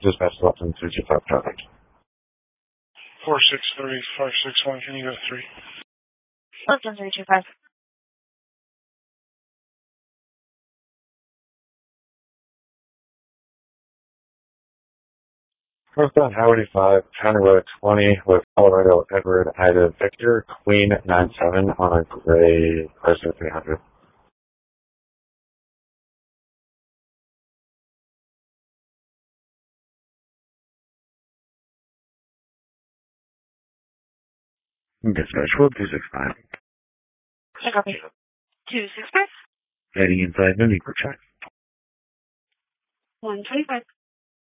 Dispatch Lupton 325 traffic. 463-561, can you go to 3? Lupton 325. Northbound Highway 5, County Road 20 with Colorado Edward Ida Victor, Queen 97 on a gray Chrysler 300. Dispatch World 265. I copy. 265. Heading inside Mooney for check. 125.